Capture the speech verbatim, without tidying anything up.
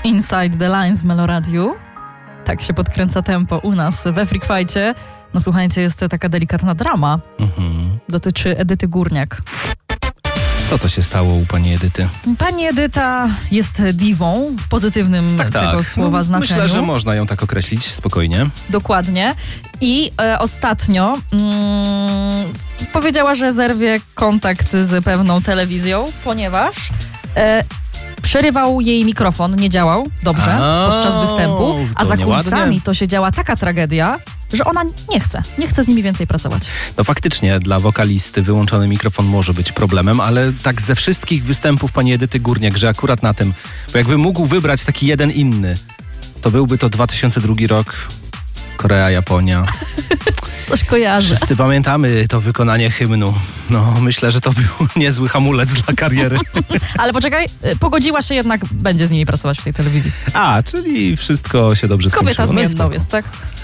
Inside the Lines w Meloradiu. Tak się podkręca tempo u nas we Freak Fight'cie. No słuchajcie, jest taka delikatna drama. Mhm. Dotyczy Edyty Górniak. Co to się stało u pani Edyty? Pani Edyta jest diwą w pozytywnym tak, tego tak. słowa no, znaczeniu. Myślę, że można ją tak określić spokojnie. Dokładnie. I e, ostatnio mm, powiedziała, że zerwie kontakt z pewną telewizją, ponieważ e, przerywał jej mikrofon, nie działał dobrze a, podczas występu, a za kulisami to się działa taka tragedia, że ona nie chce, nie chce z nimi więcej pracować. No faktycznie, dla wokalisty wyłączony mikrofon może być problemem, ale tak ze wszystkich występów pani Edyty Górniak, że akurat na tym, bo jakby mógł wybrać taki jeden inny, to byłby to dwa tysiące drugi rok, Korea, Japonia. Coś kojarzę. Wszyscy pamiętamy to wykonanie hymnu. No, myślę, że to był niezły hamulec dla kariery. Ale poczekaj, pogodziła się jednak, będzie z nimi pracować w tej telewizji. A, czyli wszystko się dobrze skończyło. Kobieta zmienną jest, tak?